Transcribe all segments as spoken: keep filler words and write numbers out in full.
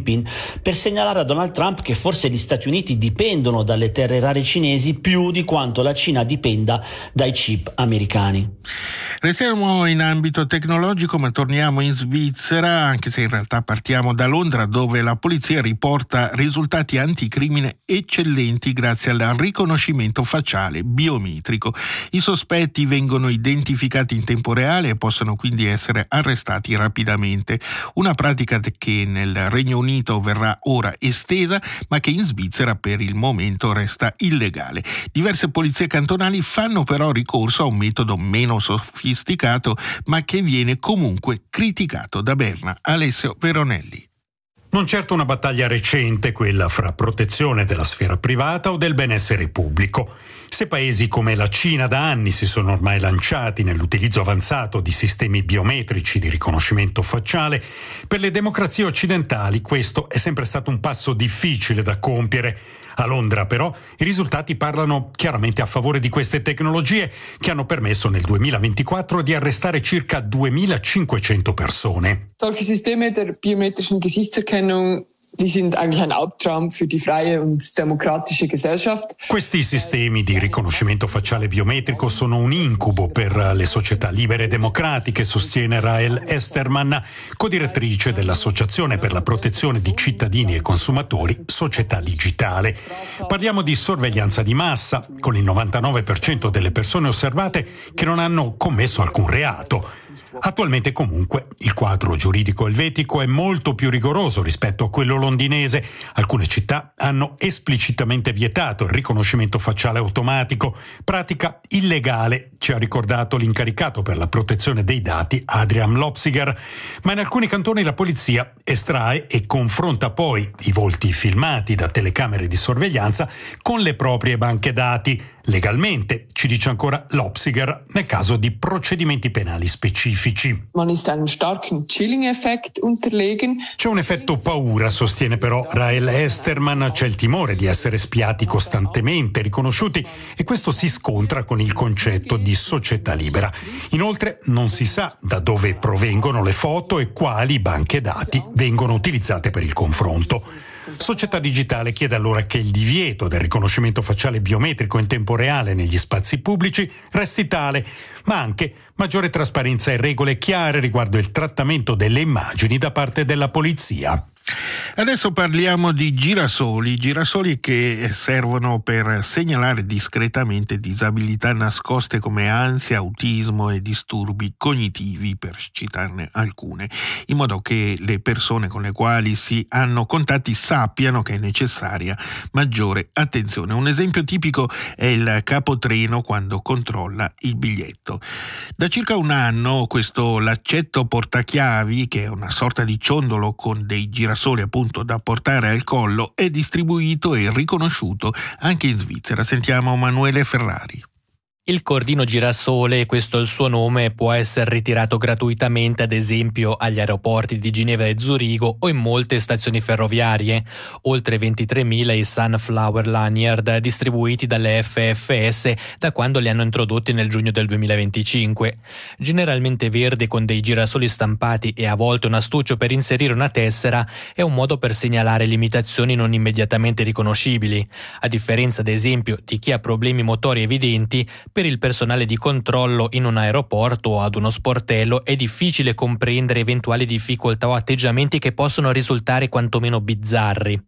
Jinping per segnalare a Donald Trump che forse gli Stati Uniti dipendono dalle terre rare cinesi più di quanto la Cina dipenda dai chip americani. Restiamo in ambito tecnologico, ma torniamo in Svizzera, anche se in realtà partiamo da Londra, dove la polizia riporta risultati anticrimine eccellenti grazie al riconoscimento facciale biometrico. I sospetti vengono identificati in tempo reale e possono quindi essere arrestati rapidamente. Una pratica che nel Regno Unito verrà ora estesa, ma che in Svizzera per il momento resta illegale. Diverse polizie cantonali fanno però ricorso a un metodo meno sofisticato, ma che viene comunque criticato da Berna. Alessio Veronelli. Non certo una battaglia recente, quella fra protezione della sfera privata o del benessere pubblico. Se paesi come la Cina da anni si sono ormai lanciati nell'utilizzo avanzato di sistemi biometrici di riconoscimento facciale, per le democrazie occidentali questo è sempre stato un passo difficile da compiere. A Londra, però, i risultati parlano chiaramente a favore di queste tecnologie che hanno permesso nel duemilaventiquattro di arrestare circa duemilacinquecento persone. Solche Systeme der biometrischen Gesichtserkennung, die sind eigentlich ein Albtraum für die freie und demokratische Gesellschaft. Questi sistemi di riconoscimento facciale biometrico sono un incubo per le società libere e democratiche, sostiene Rael Esterman, codirettrice dell'Associazione per la protezione di cittadini e consumatori Società Digitale. Parliamo di sorveglianza di massa, con il novantanove per cento delle persone osservate che non hanno commesso alcun reato. Attualmente comunque il quadro giuridico elvetico è molto più rigoroso rispetto a quello londinese. Alcune città hanno esplicitamente vietato il riconoscimento facciale automatico, pratica illegale, ci ha ricordato l'incaricato per la protezione dei dati Adrian Lopsiger. Ma in alcuni cantoni la polizia estrae e confronta poi i volti filmati da telecamere di sorveglianza con le proprie banche dati. Legalmente, ci dice ancora Lopsiger, nel caso di procedimenti penali specifici. Man ist einem starken Chilling-Effekt unterlegen. C'è un effetto paura, sostiene però Rael Esterman, c'è il timore di essere spiati costantemente, riconosciuti, e questo si scontra con il concetto di società libera. Inoltre non si sa da dove provengono le foto e quali banche dati vengono utilizzate per il confronto. Società Digitale chiede allora che il divieto del riconoscimento facciale biometrico in tempo reale negli spazi pubblici resti tale, ma anche maggiore trasparenza e regole chiare riguardo il trattamento delle immagini da parte della polizia. Adesso parliamo di girasoli, girasoli che servono per segnalare discretamente disabilità nascoste come ansia, autismo e disturbi cognitivi, per citarne alcune, in modo che le persone con le quali si hanno contatti sappiano che è necessaria maggiore attenzione. Un esempio tipico è il capotreno quando controlla il biglietto. Da circa un anno questo laccetto portachiavi, che è una sorta di ciondolo con dei girasoli appunto da portare al collo, è distribuito e riconosciuto anche in Svizzera. Sentiamo Manuele Ferrari. Il cordino girasole, questo è il suo nome, può essere ritirato gratuitamente ad esempio agli aeroporti di Ginevra e Zurigo o in molte stazioni ferroviarie. Oltre ventitremila i Sunflower Lanyard distribuiti dalle F F S da quando li hanno introdotti nel giugno del duemilaventicinque. Generalmente verde con dei girasoli stampati e a volte un astuccio per inserire una tessera, è un modo per segnalare limitazioni non immediatamente riconoscibili. A differenza ad esempio di chi ha problemi motori evidenti, per il personale di controllo in un aeroporto o ad uno sportello è difficile comprendere eventuali difficoltà o atteggiamenti che possono risultare quantomeno bizzarri.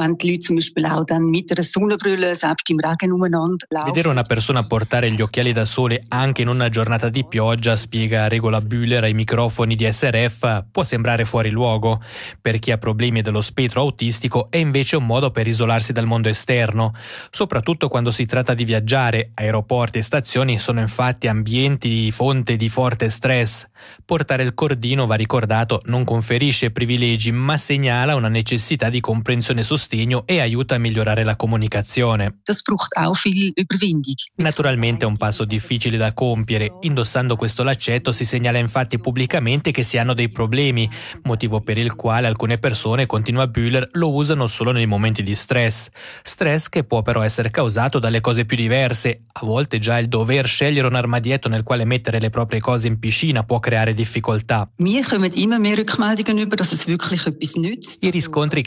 Vedere una persona portare gli occhiali da sole anche in una giornata di pioggia, spiega Regola Bühler ai microfoni di S R F, può sembrare fuori luogo. Per chi ha problemi dello spettro autistico è invece un modo per isolarsi dal mondo esterno, soprattutto quando si tratta di viaggiare. Aeroporti e stazioni sono infatti ambienti di fonte di forte stress. Portare il cordino, va ricordato, non conferisce privilegi, ma segnala una necessità di comprensione e sostegno e aiuta a migliorare la comunicazione. Naturalmente è un passo difficile da compiere. Indossando questo laccetto si segnala infatti pubblicamente che si hanno dei problemi, motivo per il quale alcune persone, continua Bühler, lo usano solo nei momenti di stress. Stress che può però essere causato dalle cose più diverse. A volte già il dover scegliere un armadietto nel quale mettere le proprie cose in piscina può creare difficoltà. I riscontri